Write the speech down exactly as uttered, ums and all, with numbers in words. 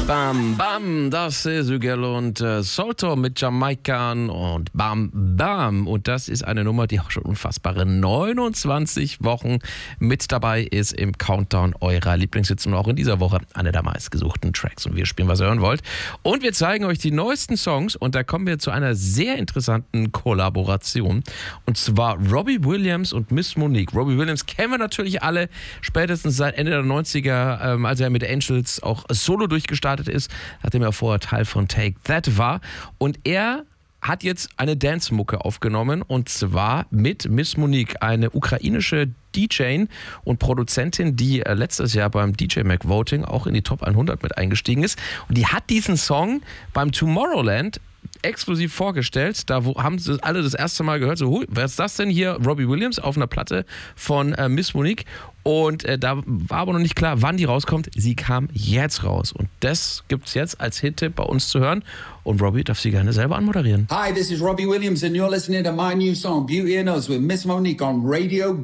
Bam, bam, das ist Hügel und äh, Solto mit Jamaikan und Bam, bam. Und das ist eine Nummer, die auch schon unfassbare neunundzwanzig Wochen mit dabei ist im Countdown eurer Lieblingshits und auch in dieser Woche eine der meistgesuchten Tracks. Und wir spielen, was ihr hören wollt. Und wir zeigen euch die neuesten Songs und da kommen wir zu einer sehr interessanten Kollaboration. Und zwar Robbie Williams und Miss Monique. Robbie Williams kennen wir natürlich alle, spätestens seit Ende der neunziger, ähm, als er mit Angels auch solo durchgestartet ist, nachdem er vorher Teil von Take That war. Und er hat jetzt eine Dance-Mucke aufgenommen und zwar mit Miss Monique, eine ukrainische D J und Produzentin, die letztes Jahr beim D J Mag Voting auch in die Top hundert mit eingestiegen ist. Und die hat diesen Song beim Tomorrowland exklusiv vorgestellt. Da wo, haben sie alle das erste Mal gehört, so, wer ist das denn hier? Robbie Williams auf einer Platte von äh, Miss Monique. Und äh, da war aber noch nicht klar, wann die rauskommt. Sie kam jetzt raus. Und das gibt's jetzt als Hit-Tipp bei uns zu hören. Und Robbie darf sie gerne selber anmoderieren. Hi, this is Robbie Williams and you're listening to my new song, Beauty and Us, with Miss Monique on Radio